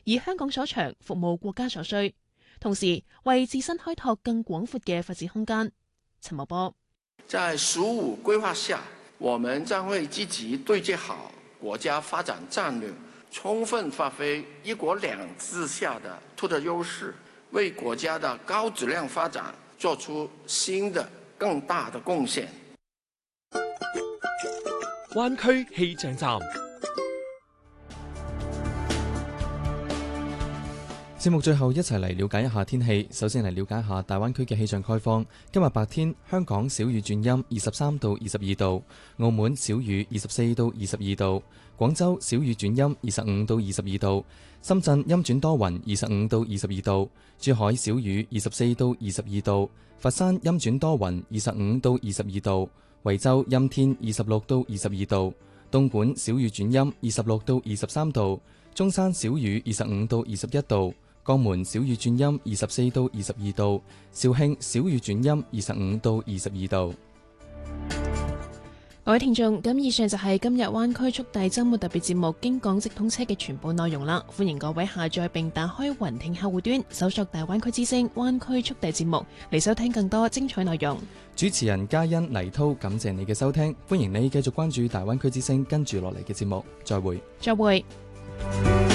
以香港所長服務國家所需，同時為自身開拓更廣闊嘅發展空間。陳茂波在"十五"規劃下，我們將會積極對接好國家發展戰略，充分發揮"一國兩制"下的獨特優勢，為國家的高質量發展作出新的更大的貢獻。 灣區氣象站。 節目最後一齊嚟了解一下天氣。首先嚟了解一下大灣區嘅氣象概況。今日白天，香港小雨轉陰，23到22度；澳門小雨24到22度；廣州小雨轉陰25到22度；深圳陰轉多雲25到22度；珠海小雨24到22度；佛山陰轉多雲25到22度；惠州陰天26到22度；東莞小雨轉陰26到23度；中山小雨25到21度；江門小雨轉陰24到22度；肇慶小雨轉陰25到22度。 各位聽眾，咁以上就係今日灣區速遞周末特別節目經港直通車嘅全部內容啦。歡迎各位下載並打開雲聽客戶端，搜索大灣區之聲灣區速遞節目嚟收聽更多精彩內容。 主持人嘉欣、黎濤，感謝你嘅收聽，歡迎你繼續關注大灣區之聲跟住落嚟嘅節目。再會。